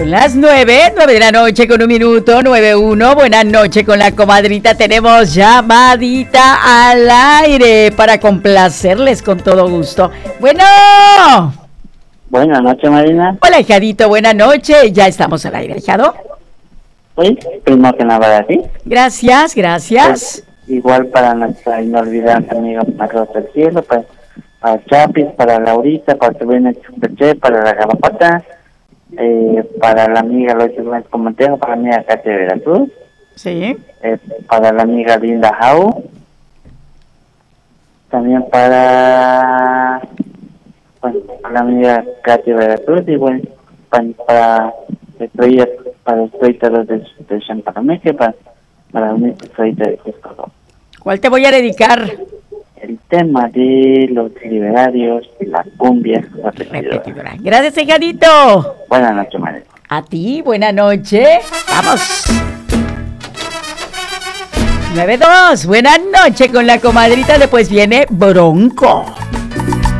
Son las 9 de la noche con 1 minuto, 9:01. Buenas noches con la comadrita. Tenemos llamadita al aire para complacerles con todo gusto. Bueno. Buenas noches, Marina. Hola, hijadito, buenas noches. Ya estamos al aire, hijado. Sí, primero que nada para ti. Gracias. Pues, igual para nuestra inolvidable amiga Marcos del Cielo, para Chapis, para Laurita, para Sabrina Chupeche, para la Garrapata, para la amiga Lois Comentero, para la amiga Katia Veracruz, Sí. para la amiga Linda Jau, también para la amiga Katia Veracruz, y bueno, para estrellas, para estrellas de Champarameque, para una estrella de Cusco. ¿Cuál te voy a dedicar? El tema de los liberarios, la cumbia repetidora. Gracias, hijadito. Buenas noches, María. A ti, buena noche. Vamos. 9:02. Buenas noches con la comadrita. Después viene Bronco.